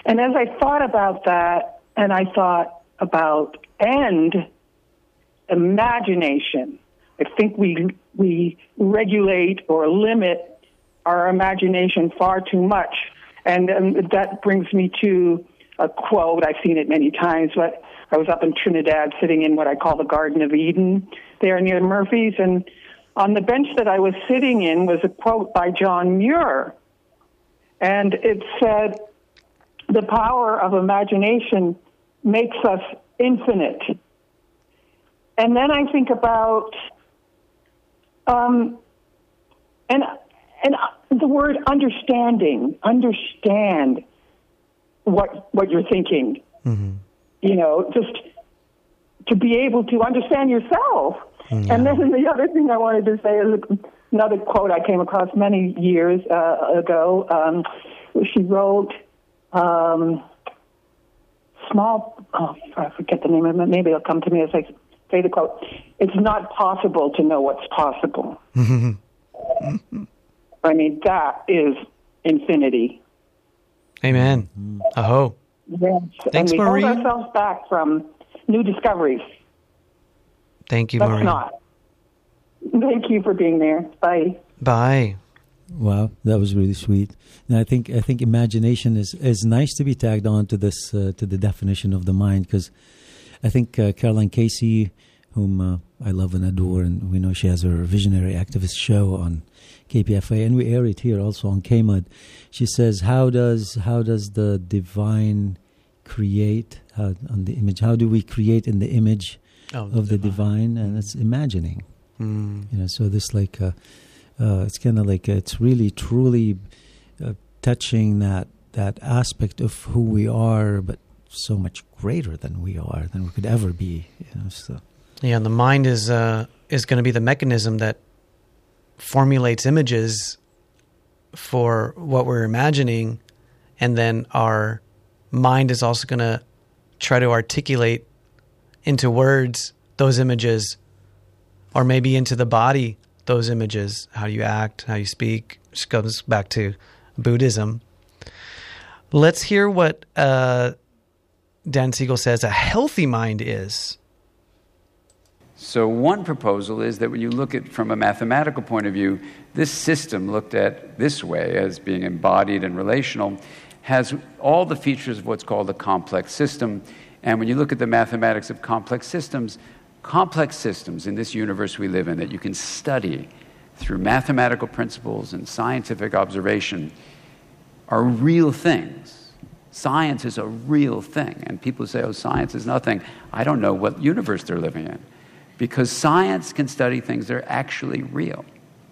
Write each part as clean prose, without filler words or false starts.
And as I thought about that, and I thought about imagination, I think we regulate or limit our imagination far too much. And that brings me to a quote. I've seen it many times, but I was up in Trinidad sitting in what I call the Garden of Eden there near Murphy's, and on the bench that I was sitting in was a quote by John Muir. And it said, "The power of imagination makes us infinite." And then I think about and the word understanding. Understand what you're thinking. Mm-hmm. You know, just to be able to understand yourself. Yeah. And then the other thing I wanted to say is another quote I came across many years ago. She wrote, I forget the name of it. Maybe it'll come to me as I say the quote. "It's not possible to know what's possible." I mean, that is infinity. Amen. Aho. Yes. Thanks, and we Marie. hold ourselves back from new discoveries. Thank you, That's Marie. not. Thank you for being there. Bye. Bye. Wow, that was really sweet. And I think imagination is nice to be tagged on to this to the definition of the mind, because I think Caroline Casey, whom I love and adore, and we know she has her Visionary Activist show on KPFA, and we air it here also on KMUD. She says, "How does the divine create on the image? How do we create in the image of the divine?" And it's imagining. You know, so this like it's kind of like it's really truly touching that aspect of who we are, but so much greater than we are, than we could ever be. You know, so. Yeah, and the mind is going to be the mechanism that formulates images for what we're imagining, and then our mind is also going to try to articulate into words those images, or maybe into the body those images, how you act, how you speak. Which goes back to Buddhism. Let's hear what Dan Siegel says a healthy mind is. So one proposal is that when you look at from a mathematical point of view, this system looked at this way as being embodied and relational has all the features of what's called a complex system. And when you look at the mathematics of complex systems in this universe we live in that you can study through mathematical principles and scientific observation are real things. Science is a real thing. And people say, oh, science is nothing. I don't know what universe they're living in. Because science can study things that are actually real.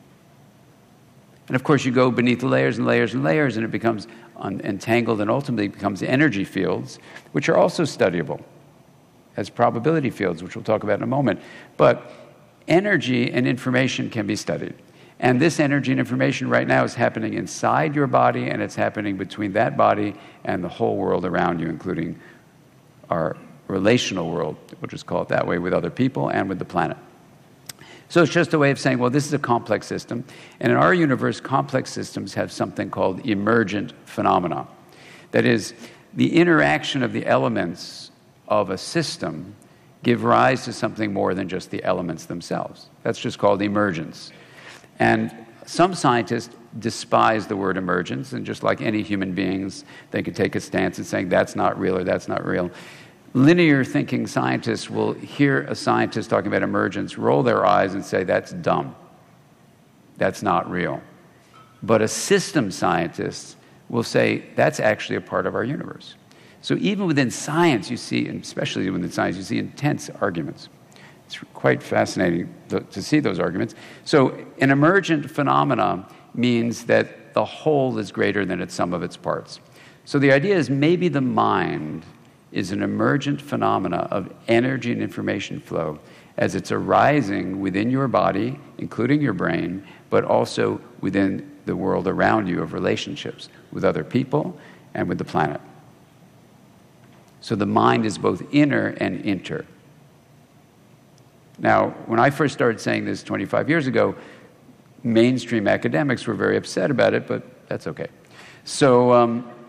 And of course, you go beneath the layers and layers and layers, and it becomes entangled and ultimately becomes energy fields, which are also studyable as probability fields, which we'll talk about in a moment. But energy and information can be studied. And this energy and information right now is happening inside your body, and it's happening between that body and the whole world around you, including our relational world, we'll just call it that way, with other people and with the planet. So it's just a way of saying, well, this is a complex system. And in our universe, complex systems have something called emergent phenomena. That is, the interaction of the elements of a system give rise to something more than just the elements themselves. That's just called emergence. And some scientists despise the word emergence, and just like any human beings, they could take a stance in saying that's not real or that's not real. Linear thinking scientists will hear a scientist talking about emergence, roll their eyes and say, that's dumb. That's not real. But a system scientist will say, that's actually a part of our universe. So even within science, you see, and especially within science, you see intense arguments. It's quite fascinating to see those arguments. So an emergent phenomena means that the whole is greater than its sum of its parts. So the idea is maybe the mind is an emergent phenomena of energy and information flow as it's arising within your body, including your brain, but also within the world around you of relationships with other people and with the planet. So the mind is both inner and inter. Now, when I first started saying this 25 years ago, mainstream academics were very upset about it, but that's okay. So